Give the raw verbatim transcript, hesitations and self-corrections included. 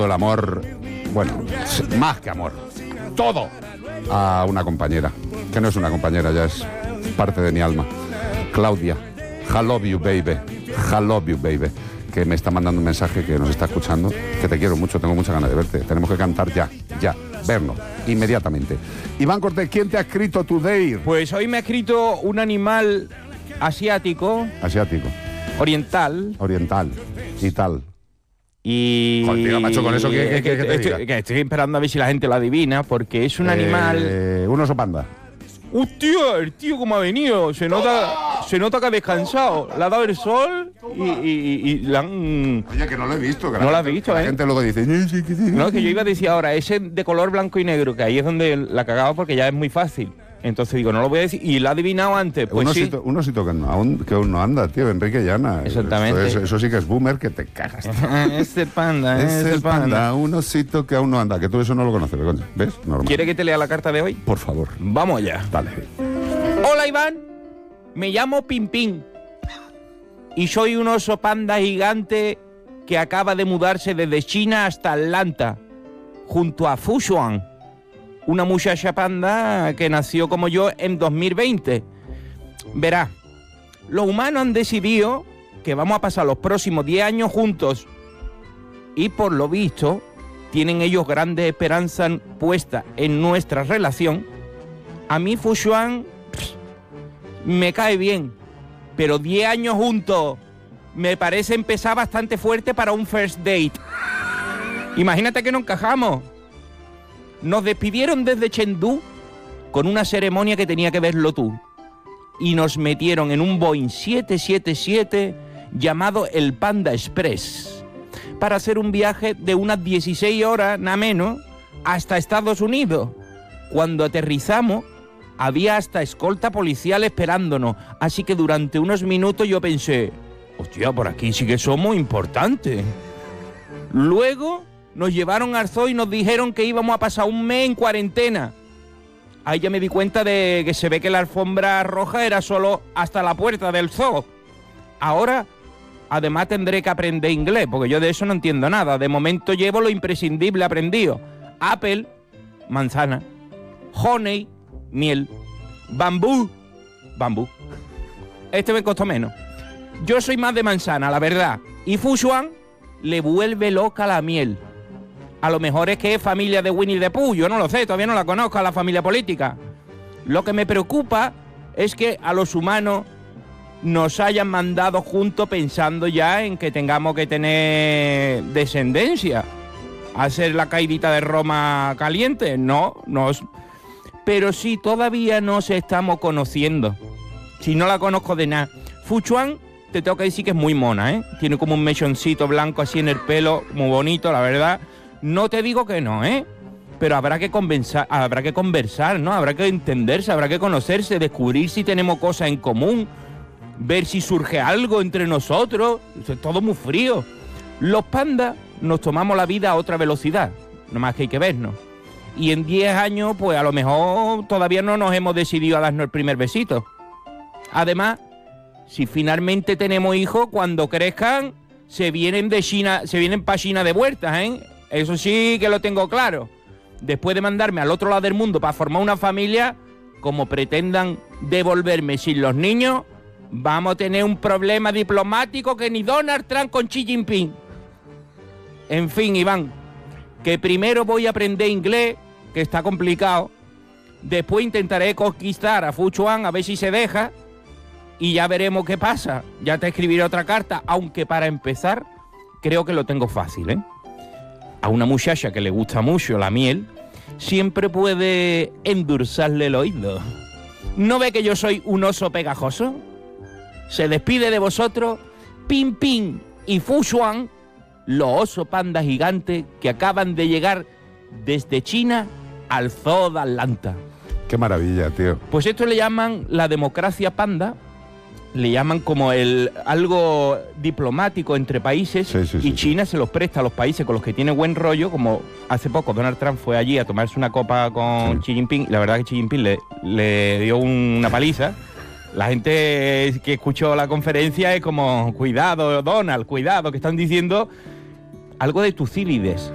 el amor, bueno, más que amor, todo a una compañera, que no es una compañera, ya es parte de mi alma. Claudia, I love you, baby, I love you, baby, que me está mandando un mensaje, que nos está escuchando, que te quiero mucho, tengo muchas ganas de verte, tenemos que cantar ya, ya, vernos, inmediatamente. Iván Cortés, ¿quién te ha escrito today? Pues hoy me ha escrito un animal asiático. Asiático. Oriental. Oriental, y tal. Y... Joder, tío, macho, con eso que, que, que, que te estoy, diga. que estoy esperando a ver si la gente lo adivina, porque es un eh, animal... Un oso panda. ¡Hostia! El tío cómo ha venido. Se nota, se nota que ha descansado. Le ha dado el sol y, y, y, y le han... Oye, que no lo he visto. Que no la lo has gente, visto, que ¿eh? La gente luego dice... No, que yo iba a decir ahora, ese de color blanco y negro, que ahí es donde la cagaba porque ya es muy fácil. Entonces digo, no lo voy a decir. Y lo ha adivinado antes. Pues un, sí. osito, un osito que, no, aún, que aún no anda, tío. Enrique Llana. Exactamente. Eso, es, eso sí que es boomer, que te cagas. Es el panda, es, Es el el panda. panda, un osito que aún no anda. Que tú eso no lo conoces, coño. ¿Ves? Normal. ¿Quiere que te lea la carta de hoy? Por favor. Vamos allá. Dale. Hola, Iván. Me llamo Pimpín. Y soy un oso panda gigante que acaba de mudarse desde China hasta Atlanta, junto a Fushuan, una muchacha panda que nació como yo en dos mil veinte. Verá, los humanos han decidido que vamos a pasar los próximos diez años juntos y por lo visto tienen ellos grandes esperanzas puestas en nuestra relación. A mí Fushuan pff, me cae bien, pero diez años juntos me parece empezar bastante fuerte para un first date. Imagínate que no encajamos. Nos despidieron desde Chengdu con una ceremonia que tenía que verlo tú. Y nos metieron en un Boeing siete siete siete llamado el Panda Express para hacer un viaje de unas dieciséis horas, nada menos, hasta Estados Unidos. Cuando aterrizamos, había hasta escolta policial esperándonos. Así que durante unos minutos yo pensé, hostia, por aquí sí que somos importantes. Luego nos llevaron al zoo y nos dijeron que íbamos a pasar un mes en cuarentena. Ahí ya me di cuenta de que se ve que la alfombra roja era solo hasta la puerta del zoo. Ahora, además tendré que aprender inglés, porque yo de eso no entiendo nada. De momento llevo lo imprescindible aprendido. Apple, manzana. Honey, miel. Bambú, bambú. Este me costó menos. Yo soy más de manzana, la verdad. Y Fushuan le vuelve loca la miel. A lo mejor es que es familia de Winnie the Pooh, yo no lo sé, todavía no la conozco a la familia política. Lo que me preocupa es que a los humanos nos hayan mandado juntos pensando ya en que tengamos que tener descendencia. ¿Hacer la caidita de Roma caliente? No, no. Pero sí, todavía nos estamos conociendo. Si no la conozco de nada. Fushuan, te tengo que decir que es muy mona, ¿eh? Tiene como un mechoncito blanco así en el pelo, muy bonito, la verdad. No te digo que no, ¿eh? Pero habrá que conversar, habrá que conversar, ¿no? Habrá que entenderse, habrá que conocerse, descubrir si tenemos cosas en común, ver si surge algo entre nosotros. Es todo muy frío. Los pandas nos tomamos la vida a otra velocidad, nomás que hay que vernos. Y en diez años, pues a lo mejor todavía no nos hemos decidido a darnos el primer besito. Además, si finalmente tenemos hijos, cuando crezcan, se vienen de China, se vienen para China de vuelta, ¿eh? Eso sí que lo tengo claro. Después de mandarme al otro lado del mundo para formar una familia, como pretendan devolverme sin los niños, vamos a tener un problema diplomático que ni Donald Trump con Xi Jinping. En fin, Iván, que primero voy a aprender inglés, que está complicado. Después intentaré conquistar a Fushuan a ver si se deja. Y ya veremos qué pasa. Ya te escribiré otra carta, aunque para empezar creo que lo tengo fácil, ¿eh? A una muchacha que le gusta mucho la miel, siempre puede endulzarle el oído. ¿No ve que yo soy un oso pegajoso? Se despide de vosotros Pimpín y Fushuan, los osos pandas gigantes que acaban de llegar desde China al zoo de Atlanta. Qué maravilla, tío. Pues esto le llaman la democracia panda. Le llaman como el algo diplomático entre países, sí, sí, y sí, China sí. se los presta a los países con los que tiene buen rollo, como hace poco Donald Trump fue allí a tomarse una copa con sí. Xi Jinping, y la verdad que Xi Jinping le, le dio una paliza. La gente que escuchó la conferencia es como, cuidado Donald, cuidado, que están diciendo algo de Tucídides.